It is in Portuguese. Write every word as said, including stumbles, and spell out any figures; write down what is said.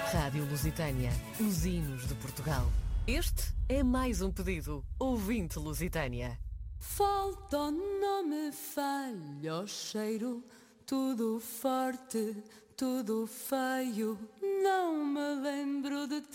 Rádio Lusitânia, os hinos de Portugal. Este é mais um pedido, ouvinte Lusitânia. Falta o nome, falha o cheiro, tudo forte, tudo feio, não me lembro de